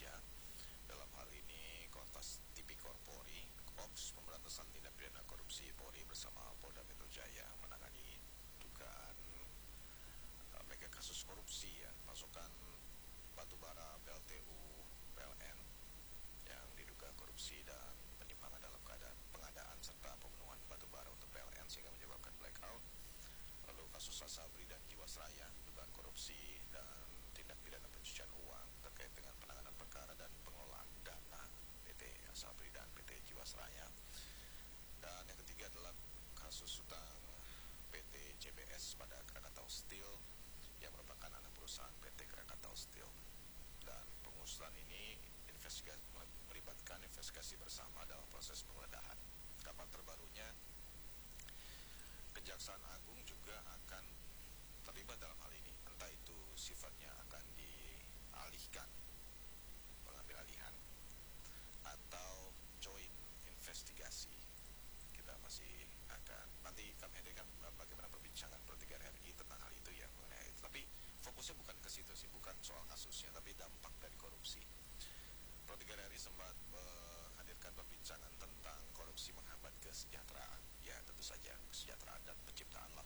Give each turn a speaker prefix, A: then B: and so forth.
A: Indonesia, dalam hal ini Kompas Tipikor Polri, Ops Pemberantasan Tindak Pidana Korupsi Polri bersama Polda Metro Jaya menangani dugaan mega kasus korupsi ya, pasokan batubara PLTU PLN yang diduga korupsi dan penyimpangan dalam keadaan pengadaan serta pemenuhan batubara untuk PLN sehingga menyebabkan blackout. Lalu kasus Asabri dan Jiwasraya, dugaan korupsi dan tindak pidana pencucian uang terkait dengan penanganan perkara dan pengelolaan dana PT Asabri dan PT Jiwasraya. Dan yang ketiga adalah kasus utang PT CBS pada Krakatau Steel yang merupakan anak perusahaan PT Krakatau Steel. Dan pengusutan ini melibatkan investigasi bersama dalam proses penggeledahan. Kabar terbarunya, Kejaksaan Agung juga akan terlibat dalam hal ini, entah itu sifatnya akan dialihkan, pengambil alihan, atau joint investigasi. Kita masih akan, nanti kami hadirkan bagaimana perbincangan Pro 3 RI tentang hal itu ya, mengenai itu. Tapi fokusnya bukan ke situ sih, bukan soal kasusnya, tapi dampak dari korupsi. Pro 3 RI sempat menghadirkan perbincangan tentang korupsi menghambat kesejahteraan. Ya tentu saja kesejahteraan dan penciptaan